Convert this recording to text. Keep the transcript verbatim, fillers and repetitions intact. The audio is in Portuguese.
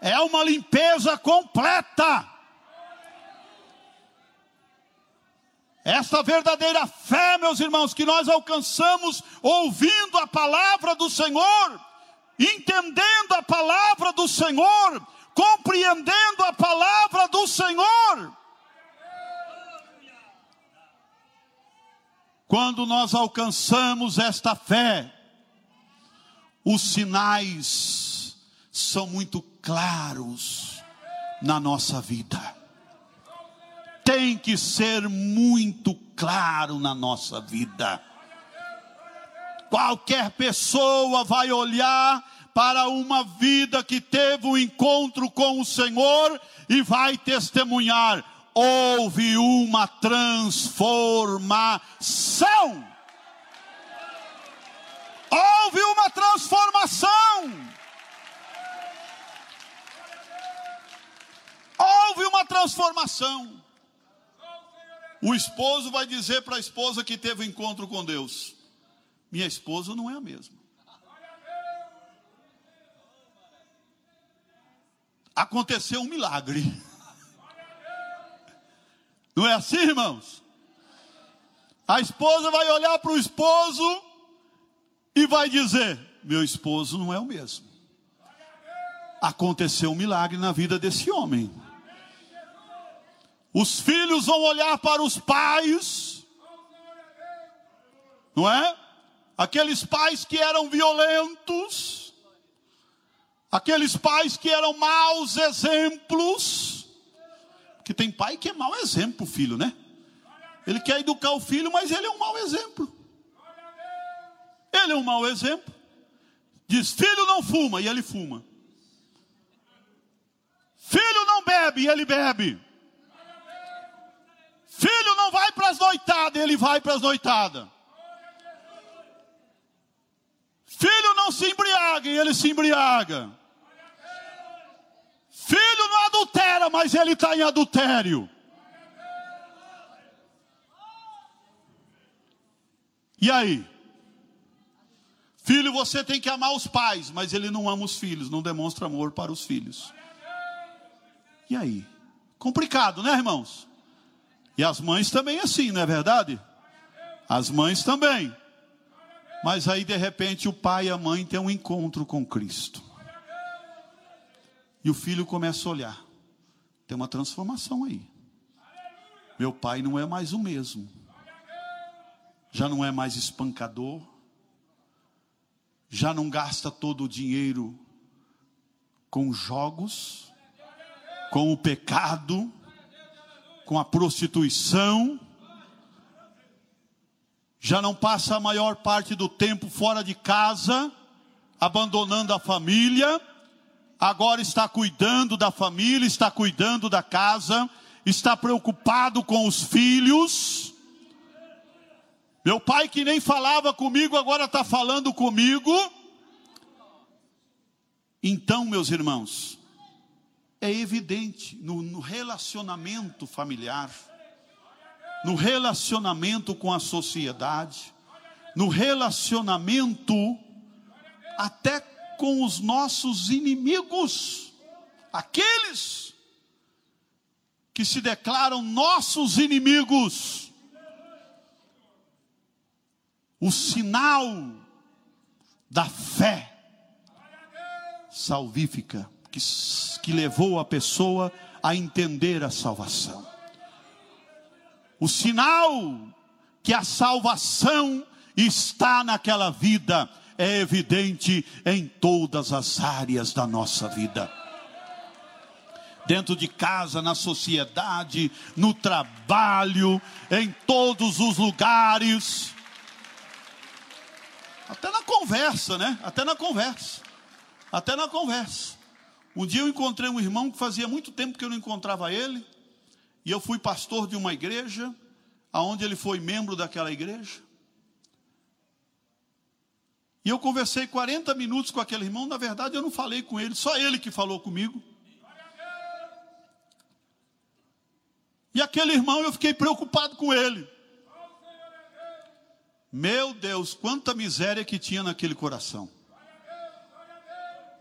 é uma limpeza completa. Esta verdadeira fé, meus irmãos, que nós alcançamos ouvindo a palavra do Senhor, entendendo a palavra do Senhor, compreendendo a palavra do Senhor. Quando nós alcançamos esta fé, os sinais são muito claros na nossa vida. Tem que ser muito claro na nossa vida. Qualquer pessoa vai olhar para uma vida que teve um encontro com o Senhor e vai testemunhar: houve uma transformação. Houve uma transformação. Houve uma transformação. O esposo vai dizer para a esposa que teve um encontro com Deus: minha esposa não é a mesma. Aconteceu um milagre. Não é assim, irmãos? A esposa vai olhar para o esposo e vai dizer: meu esposo não é o mesmo. Aconteceu um milagre na vida desse homem. Os filhos vão olhar para os pais, não é? Aqueles pais que eram violentos, aqueles pais que eram maus exemplos, que tem pai que é mau exemplo, filho, né? Ele quer educar o filho, mas ele é um mau exemplo. Ele é um mau exemplo. Diz: filho não fuma, e ele fuma. Filho não bebe, e ele bebe. Filho não vai para as noitadas, ele vai para as noitadas. Filho não se embriaga, e ele se embriaga. Filho não adultera, mas ele está em adultério. E aí? Filho, você tem que amar os pais, mas ele não ama os filhos, não demonstra amor para os filhos. E aí? Complicado, né, irmãos? E as mães também assim, não é verdade? As mães também. Mas aí de repente o pai e a mãe têm um encontro com Cristo. E o filho começa a olhar. Tem uma transformação aí. Meu pai não é mais o mesmo. Já não é mais espancador. Já não gasta todo o dinheiro com jogos, com o pecado, com a prostituição. Já não passa a maior parte do tempo fora de casa, abandonando a família. Agora está cuidando da família, está cuidando da casa, está preocupado com os filhos. Meu pai, que nem falava comigo, agora está falando comigo. Então, meus irmãos, é evidente no, no relacionamento familiar, no relacionamento com a sociedade, no relacionamento até com os nossos inimigos, aqueles que se declaram nossos inimigos. O sinal da fé salvífica que, que levou a pessoa a entender a salvação. O sinal que a salvação está naquela vida é evidente em todas as áreas da nossa vida. Dentro de casa, na sociedade, no trabalho, em todos os lugares. Até na conversa, né? Até na conversa. Até na conversa. Um dia eu encontrei um irmão que fazia muito tempo que eu não encontrava ele. E eu fui pastor de uma igreja, aonde ele foi membro daquela igreja. E eu conversei quarenta minutos com aquele irmão. Na verdade eu não falei com ele, só ele que falou comigo. E aquele irmão, eu fiquei preocupado com ele. Meu Deus, quanta miséria que tinha naquele coração.